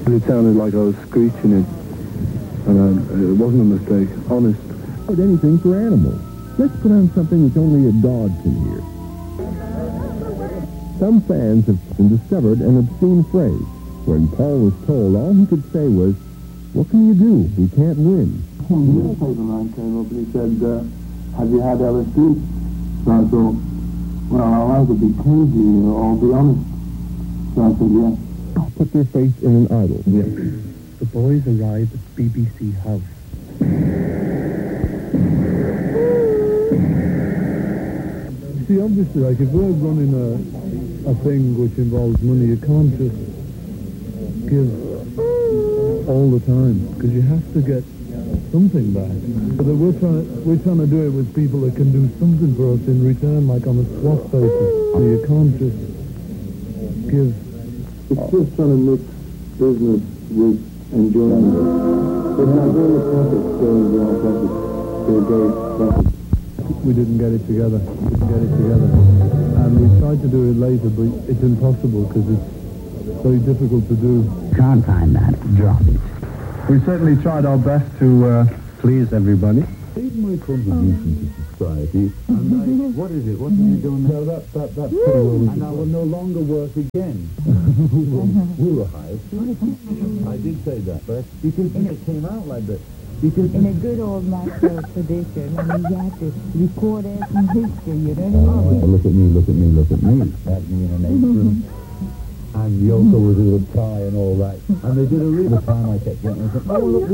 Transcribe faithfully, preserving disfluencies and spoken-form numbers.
But it sounded like I was screeching it, and uh, it wasn't a mistake, honest. But anything for animals. Let's put on something which only a dog can hear. Some fans have discovered an obscene phrase. When Paul was told, all he could say was, "What can you do? We can't win." The newspaper man came up and he said, uh, "Have you had L S D?" So I thought, well, I'll either be crazy or I'll be honest. So I said, yeah. Put their faith in an idol. Yeah. The boys arrived at B B C House. See, obviously, like, if we're running a, a thing which involves money, you can't just give all the time, because you have to get something back. But we're trying, we're trying to do it with people that can do something for us in return, like on a swap basis. So you can't just give. It's just trying to mix business with enjoyment. But now all the profits going to our profits. They're very profits. We didn't get it together. We didn't get it together. And we tried to do it later, but it's impossible because it's very difficult to do. Can't find that. Drop it. We certainly tried our best to uh, please everybody. Even my contribution to society, and I, what is it? What are you doing now? That, that, that's pretty well. And I will no longer work again. we, were, we were hired. I did say that, but because it came out like that. Because in a good old Maxwell tradition, I mean, you have to record it in history, you know? Look at me, look at me, look at me. That's me in an apron. And Yoko was with a tie and all that. And they did a real time I kept getting. I said, oh, look,